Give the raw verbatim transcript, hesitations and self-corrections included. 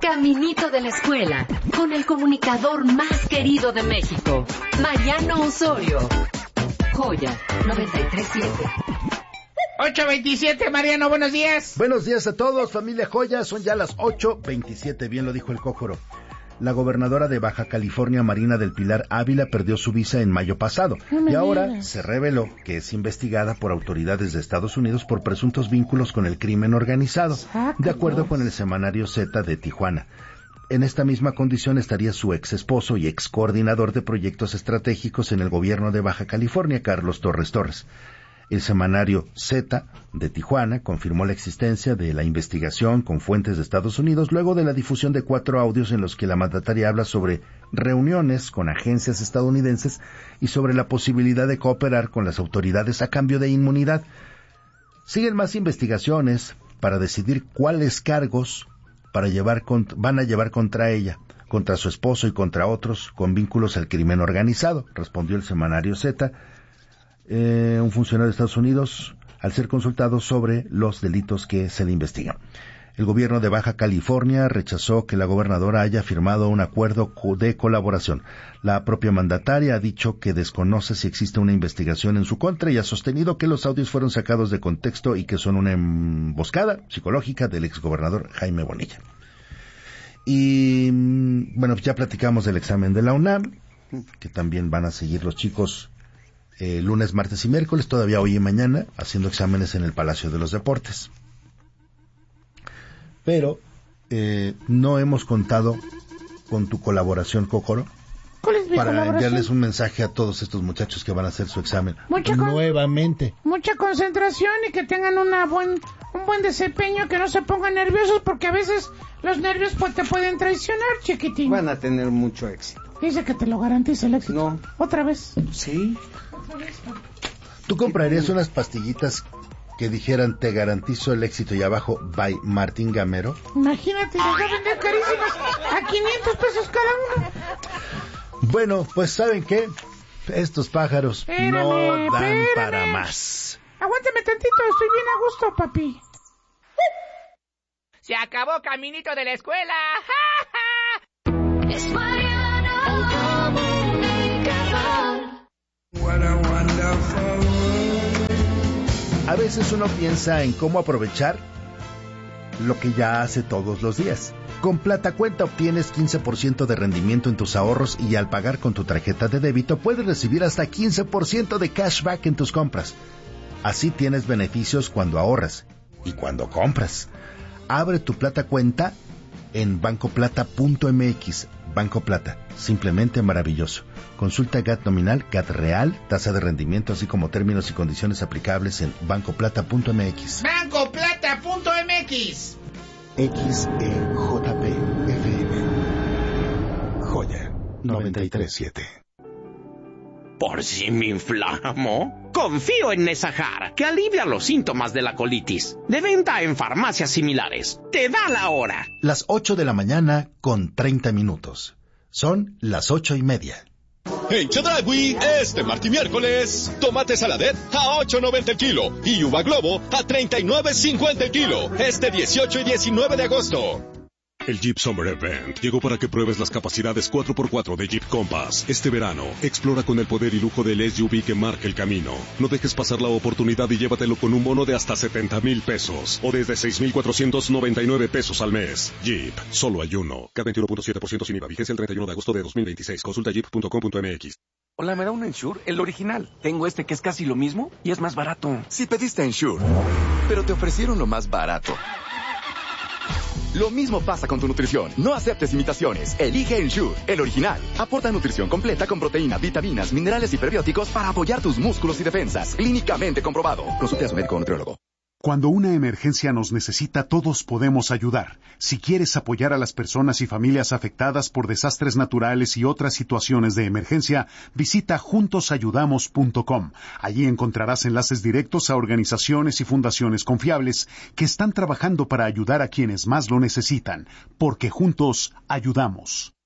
Caminito de la Escuela, con el comunicador más querido de México, Mariano Osorio. Joya noventa y tres punto siete. ocho veintisiete, Mariano, buenos días. Buenos días a todos, familia Joya, son ya las ocho veintisiete, bien lo dijo el Cójoro. La gobernadora de Baja California, Marina del Pilar Ávila, perdió su visa en mayo pasado y ahora se reveló que es investigada por autoridades de Estados Unidos por presuntos vínculos con el crimen organizado, de acuerdo con el semanario Z de Tijuana. En esta misma condición estaría su ex esposo y ex coordinador de proyectos estratégicos en el gobierno de Baja California, Carlos Torres Torres. El semanario Z de Tijuana confirmó la existencia de la investigación con fuentes de Estados Unidos luego de la difusión de cuatro audios en los que la mandataria habla sobre reuniones con agencias estadounidenses y sobre la posibilidad de cooperar con las autoridades a cambio de inmunidad. Siguen más investigaciones para decidir cuáles cargos para llevar cont- van a llevar contra ella, contra su esposo y contra otros con vínculos al crimen organizado, respondió el semanario Z. Eh, un funcionario de Estados Unidos al ser consultado sobre los delitos que se le investigan. El gobierno de Baja California rechazó que la gobernadora haya firmado un acuerdo de colaboración. La propia mandataria ha dicho que desconoce si existe una investigación en su contra y ha sostenido que los audios fueron sacados de contexto y que son una emboscada psicológica del exgobernador Jaime Bonilla. Y bueno, ya platicamos del examen de la UNAM, que también van a seguir los chicos Eh, lunes, martes y miércoles, todavía hoy y mañana, haciendo exámenes en el Palacio de los Deportes. Pero eh, no hemos contado con tu colaboración, Cójoro, ¿Cuál es mi para colaboración? enviarles un mensaje a todos estos muchachos que van a hacer su examen Mucha con- nuevamente. Mucha concentración y que tengan una buen, un buen desempeño, que no se pongan nerviosos, porque a veces los nervios pues, te pueden traicionar, chiquitín. Van a tener mucho éxito. Dice que te lo garantiza el éxito. No. ¿Otra vez? Sí. ¿Tú comprarías unas pastillitas que dijeran te garantizo el éxito y abajo by Martín Gamero? Imagínate, les va a vender carísimas a quinientos pesos cada uno. Bueno, pues ¿saben qué? Estos pájaros Espérame, no dan espérame. para más. Aguántame tantito, estoy bien a gusto, papi. Se acabó Caminito de la Escuela. Es Mariano Comunicador. A veces uno piensa en cómo aprovechar lo que ya hace todos los días. Con Plata Cuenta obtienes quince por ciento de rendimiento en tus ahorros y al pagar con tu tarjeta de débito puedes recibir hasta quince por ciento de cashback en tus compras. Así tienes beneficios cuando ahorras y cuando compras. Abre tu Plata Cuenta en banco plata punto m x. Banco Plata, simplemente maravilloso. Consulta G A T nominal, G A T real, tasa de rendimiento, así como términos y condiciones aplicables en banco plata punto m x. banco plata punto m x. X E J P F M. Joya noventa y tres punto siete. ¿Por si me inflamo? Confío en Nesajar, que alivia los síntomas de la colitis. De venta en farmacias similares. Te da la hora. Las ocho de la mañana con treinta minutos. Son las ocho y media. En Chedraui, este martes y miércoles, tomate saladet a ocho noventa el kilo y uva globo a treinta y nueve cincuenta el kilo, este dieciocho y diecinueve de agosto. El Jeep Summer Event llegó para que pruebes las capacidades cuatro por cuatro de Jeep Compass. Este verano, explora con el poder y lujo del S U V que marca el camino. No dejes pasar la oportunidad y llévatelo con un bono de hasta setenta mil pesos o desde seis mil cuatrocientos noventa y nueve pesos al mes. Jeep, solo hay uno. K veintiuno punto siete por ciento sin I V A. Vigencia el treinta y uno de agosto de dos mil veintiséis. Consulta jeep punto com punto m x. Hola, ¿me da un Ensure? El original. Tengo este que es casi lo mismo y es más barato. Si pediste Ensure, pero te ofrecieron lo más barato. Lo mismo pasa con tu nutrición. No aceptes imitaciones. Elige Ensure, el original. Aporta nutrición completa con proteína, vitaminas, minerales y prebióticos para apoyar tus músculos y defensas. Clínicamente comprobado. Consulte a su médico o nutriólogo. Cuando una emergencia nos necesita, todos podemos ayudar. Si quieres apoyar a las personas y familias afectadas por desastres naturales y otras situaciones de emergencia, visita juntos ayudamos punto com. Allí encontrarás enlaces directos a organizaciones y fundaciones confiables que están trabajando para ayudar a quienes más lo necesitan, porque juntos ayudamos.